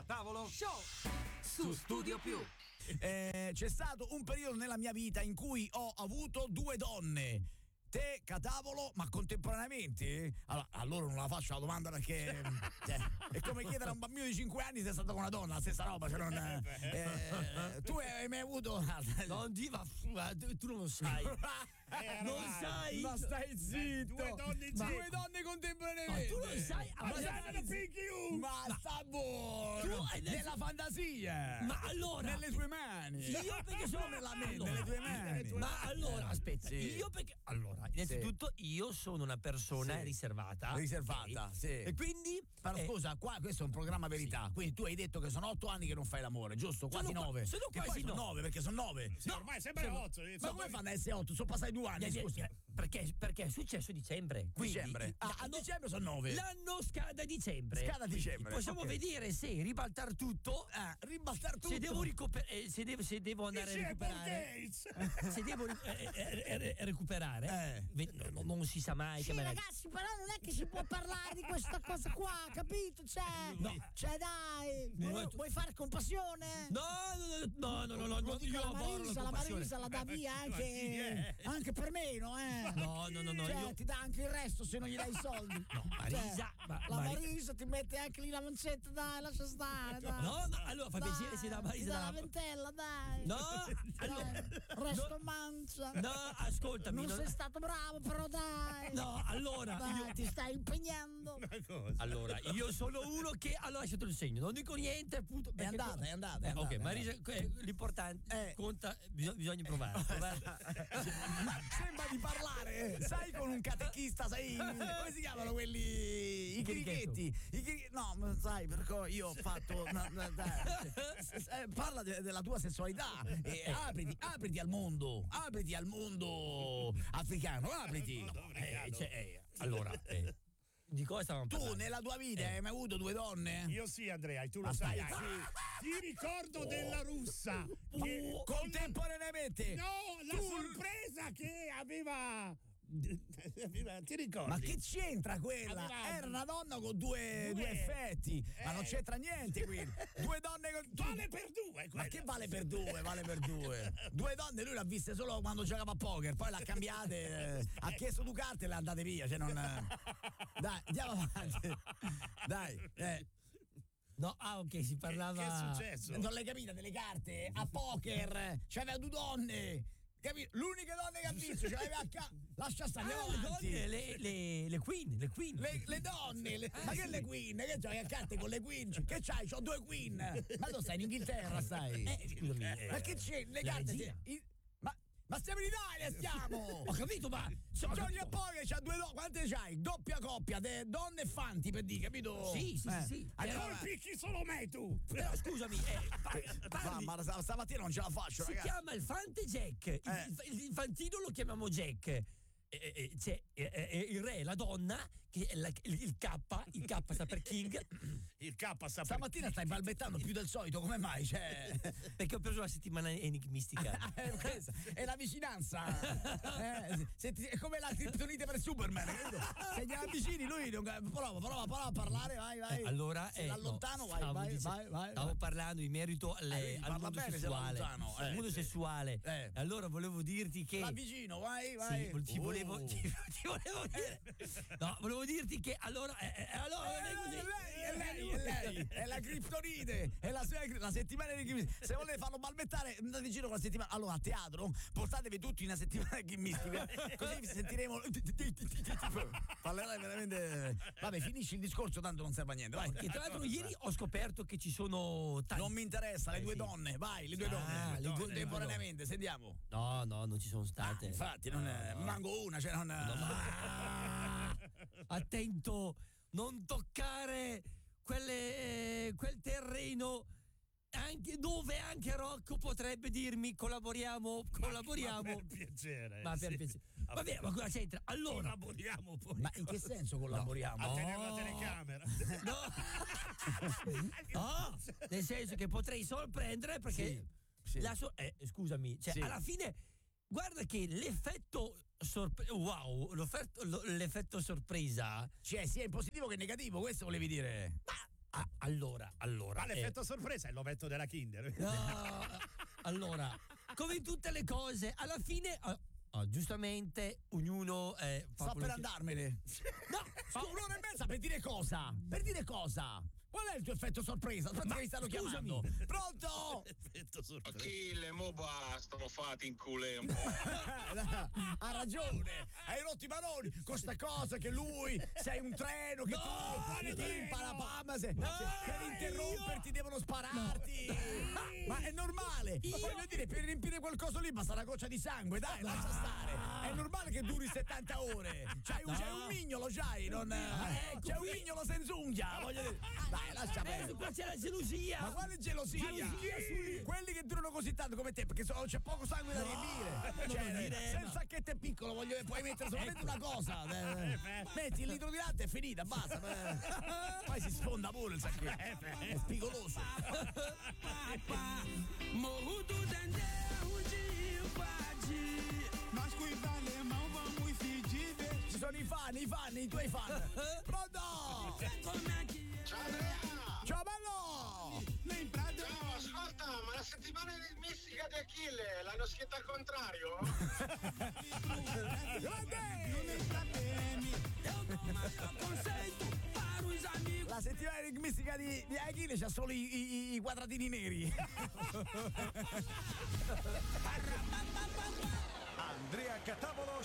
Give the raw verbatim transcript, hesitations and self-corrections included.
Catavolo Show su Studio Più. Eh, c'è stato un periodo nella mia vita in cui ho avuto due donne. Te, Catavolo, ma contemporaneamente? Allora, allora non la faccio la domanda perché cioè, è come chiedere a un bambino di cinque anni se è stato con una donna, la stessa roba. Cioè non, eh, tu hai mai avuto. Non diva, tu non lo sai. Eh, non sai. Ma stai zitto. Due donne, ma, zitto. due donne contemporaneamente. Ma tu non sai. Ma, ma, ma, ma sta buono. Adesso... Nella fantasia. Ma allora. Nelle tue mani. Io perché sono nella mente. Allora, nelle tue mani. Tue ma mani. Allora, aspetta. Sì. Io perché. Allora. Innanzitutto sì. Io sono una persona sì. riservata. Riservata, okay. Sì. E quindi. Però eh, scusa, qua questo è un programma verità. Sì. Quindi tu hai detto che sono otto anni che non fai l'amore, giusto? Quasi sono nove. Sono che quasi sono nove, perché sono nove. Sì, no, ormai sembra sono... otto. Ma come fanno ad essere otto? Sono passati due anni, yeah, scusa. Yeah, perché, perché è successo a dicembre. Quindi, dicembre. Ah, a dicembre sono nove. L'anno scada a dicembre. Scada a dicembre. Possiamo okay. vedere se ribaltar tutto. Ah, ribaltar tutto. Se devo recuperare. Se devo, se devo andare a recuperare. Se devo eh, eh, eh, recuperare. Eh. Non, non si sa mai. Sì, ragazzi, però non è che si può parlare di questa cosa qua, capito? Cioè, no. cioè dai, vuoi, vuoi fare compassione? No, no, no, no, no, no, io la Marisa, la Marisa la dà via anche, anche per meno, eh. No, no, no, no. Cioè, io... ti dà anche il resto se non gli dai i soldi. No, Marisa, cioè, ma, la Marisa... Marisa ti mette anche lì la mancetta, dai, lascia stare, dai. No, no, allora fa piacere se la Marisa ti dà la... la ventella, dai. No, allora, resto no, mancia. No, ascoltami. Non, non sei stato bravo, però dai. No, allora dai, io... ti stai impegnando. Allora, io sono uno che allora lasciato il segno, non dico niente, appunto. È andata, tu... è andata. È eh, andata ok, è Marisa, l'importante eh. conta, bisogna, bisogna provare. provare. Ma sembra di parlare, sai, con un catechista, sai, come si chiamano quelli? I crichetti. I cri... No, sai, perché io ho fatto. No, no, dai. Parla de- della tua sessualità e apriti, apriti al mondo, apriti al mondo africano, apriti. No, eh, cioè, eh, allora, eh. Di cosa stavamo tu parlando? Nella tua vita eh. hai mai avuto due donne? Io sì, Andrea, tu lo ah, sai. Sì. Ti ricordo oh. della russa che oh. contemporaneamente. No, la tu... sorpresa che aveva. Ti ricordi? Ma che c'entra quella? Aveva... Era una donna con due, due. due effetti, eh. ma non c'entra niente qui. Due donne con. Vale per due. Quella. Ma che vale per due? Vale per due. Due donne lui l'ha viste solo quando giocava a poker, poi l'ha cambiate. Eh, ha chiesto due carte e le andate via. Cioè non. Dai, andiamo avanti. Dai, eh. No, ah ok, si parlava. Che, che è successo? Non l'hai capita delle carte? A poker c'aveva due donne. Capito? L'unica donna che ha visto, cioè aveva ca- lascia stare, ah, le donne, le, le, le queen, le queen. Le, le donne, le, ah, ma che sì. Le queen? Che c'hai a carte con le queen? Che c'hai? C'ho due queen. Ma tu stai in Inghilterra, stai? Eh, scusami. Eh, ma che c'è? Le carte. I, ma, ma stiamo in Italia, stiamo! Ho capito, ma. Giochi a poker, c'ha due donne. Quante c'hai? Doppia coppia, de, donne e fanti per dire, capito? Sì, sì, eh. sì. sì. Allora picchi solo me tu. Però scusami, eh, parli, ma, ma stamattina non ce la faccio, si ragazzi. chiama il Fante Jack. Eh. Il, il, il fantino lo chiamiamo Jack. Eh, eh, c'è eh, eh, il re, la donna, che è la, il, il K, il K sta per King. Il K sta per Stamattina stai balbettando più del solito, come mai? Cioè... Perché ho preso la settimana enigmistica. È la vicinanza. Eh, senti, è come la criptonite per Superman. Se gli avvicini lui non... prova, prova, prova a parlare, vai, vai. Eh, allora, se eh, l'allontano, no, vai, vai, dice, vai, vai. Stavo parlando in merito alle, eh, al mondo bene, sessuale. Eh, al mondo sì. sessuale. Eh. Allora volevo dirti che. L'avvicino, vai, vai. Sì, ti, oh. volevo, ti, ti volevo dire. No, volevo dirti che allora. Eh, allora eh, non è così. È lei, è lei, è lei, è la criptonite, è la, la settimana enigmistica. Se volete farlo balbettare, andate in giro con la settimana. Allora, a teatro, portatevi tutti una settimana enigmistica, così vi sentiremo. Parlerai veramente. Vabbè, finisci il discorso, tanto non serve a niente. Vai. Che tra l'altro, ieri ho scoperto che ci sono tanti. Non mi interessa, le eh, due sì. donne, vai, le due donne. Ah, le donne contemporaneamente, sentiamo. No, no, non ci sono state. Ah, infatti, non è, no. manco una, cioè non. No, ma... Attento, non toccare quelle, eh, quel terreno. Anche dove anche Rocco potrebbe dirmi collaboriamo, collaboriamo. Ma, ma per piacere. Ma per sì. piacere. Vabbè, ma cosa c'entra? Allora. Collaboriamo poi. Ma in che senso collaboriamo? No, a tenere la telecamera. No. No, nel senso che potrei sorprendere perché sì, sì. La so- eh, scusami, cioè sì. alla fine guarda che l'effetto sorpresa, wow, l'effetto, l'effetto sorpresa, cioè sia in positivo che in negativo, questo volevi dire? Ma Ah, allora, allora. Vale l'effetto sorpresa è l'ovetto della Kinder. No, allora, come in tutte le cose, alla fine, ah, ah, giustamente, ognuno eh, fa Sto quello per che- andarmene. No, Ma un'ora e mezza per dire cosa? Per dire cosa? Qual è il tuo effetto sorpresa? Aspetta che mi stanno scusami. chiamando. Pronto? Effetto sorpresa. Achille, mo basta, mo fate in culè un po'. Ha ragione, hai rotto i maroni con sta cosa che lui sei un treno che tu ti impara pam, se, se- per interromperti devono spararti. Ma è normale, voglio dire, per riempire quel coso lì basta una goccia di sangue, dai, lascia stare. È normale che duri settanta ore. C'hai un, c'hai un mignolo, c'hai, non ecco c'è un qui. mignolo senza unghia, voglio dire. Dai, lascia adesso perdere. qua c'è la gelosia. Ma quale gelosia? Gelosia su- Quelli che durano così tanto come te, perché so- c'è poco sangue da riempire. non Cioè, lo dire, se il no. sacchetto è piccolo, voglio, puoi mettere solamente una cosa. Eh, Metti il litro di latte e è finita, basta. Eh. Poi si sfonda pure il sacchetto. È spigoloso. Ci sono i fan, i fan, i tuoi fan. Pronto? Ciao Andrea! Ciao bello! Ciao, ascolta, ma la settimana enigmistica di Achille l'hanno scritta al contrario? La settimana enigmistica di, di Achille c'ha solo i, i- i quadratini neri. Andrea Catavolo